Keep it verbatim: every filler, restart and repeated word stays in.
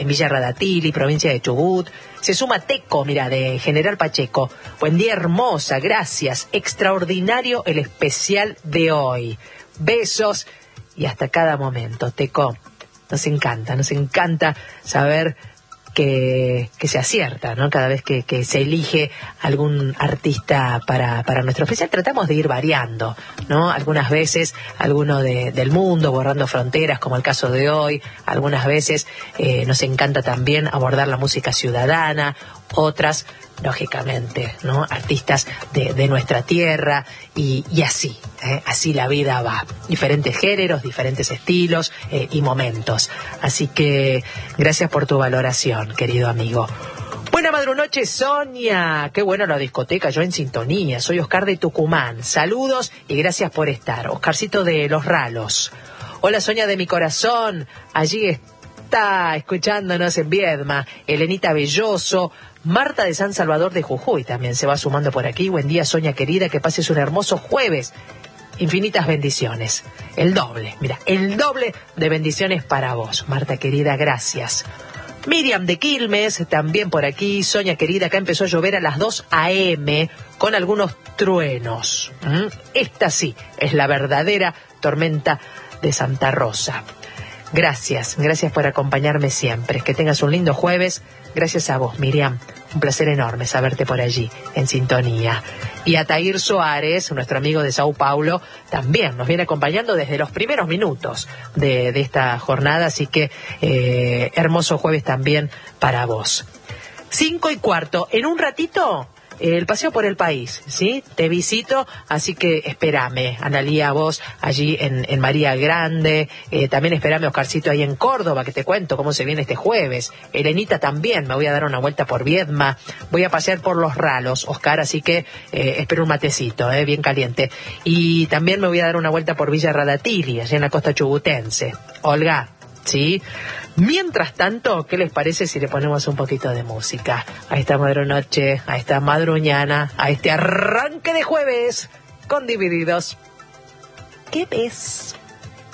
en Villa Radatili, provincia de Chubut. Se suma Teco, mira, de General Pacheco. Buen día, hermosa, gracias. Extraordinario el especial de hoy. Besos y hasta cada momento, Teco. Nos encanta, nos encanta saber que, que se acierta, ¿no? Cada vez que, que se elige algún artista para, para nuestro especial, tratamos de ir variando, ¿no? Algunas veces alguno de, del mundo, borrando fronteras, como el caso de hoy. Algunas veces eh, nos encanta también abordar la música ciudadana, otras, lógicamente, ¿no? Artistas de, de nuestra tierra y, y así, ¿eh? Así la vida va. Diferentes géneros, diferentes estilos eh, y momentos. Así que gracias por tu valoración, querido amigo. Buena madrunoche, Sonia. Qué bueno la discoteca, yo en sintonía. Soy Oscar de Tucumán. Saludos y gracias por estar. Oscarcito de Los Ralos. Hola, Sonia de mi corazón. Allí está escuchándonos en Viedma. Elenita Belloso. Marta de San Salvador de Jujuy también se va sumando por aquí. Buen día, Sonia querida, que pases un hermoso jueves. Infinitas bendiciones. El doble, mira, el doble de bendiciones para vos. Marta querida, gracias. Miriam de Quilmes, también por aquí. Sonia querida, acá empezó a llover a las dos a eme con algunos truenos. ¿Mm? Esta sí es la verdadera tormenta de Santa Rosa. Gracias, gracias por acompañarme siempre. Que tengas un lindo jueves. Gracias a vos, Miriam. Un placer enorme saberte por allí, en sintonía. Y a Tair Suárez, nuestro amigo de Sao Paulo, también nos viene acompañando desde los primeros minutos de, de esta jornada. Así que eh, hermoso jueves también para vos. Cinco y cuarto. En un ratito, el paseo por el país, ¿sí? Te visito, así que espérame, Analía, vos allí en, en María Grande, eh, también espérame, Oscarcito, ahí en Córdoba, que te cuento cómo se viene este jueves. Elenita también, me voy a dar una vuelta por Viedma, voy a pasear por Los Ralos, Oscar, así que eh, espero un matecito, eh, bien caliente. Y también me voy a dar una vuelta por Villa Radatili, allá en la costa chubutense. Olga, ¿sí? Mientras tanto, ¿qué les parece si le ponemos un poquito de música a esta madrunoche, a esta madruñana, a este arranque de jueves con Divididos? ¿Qué ves?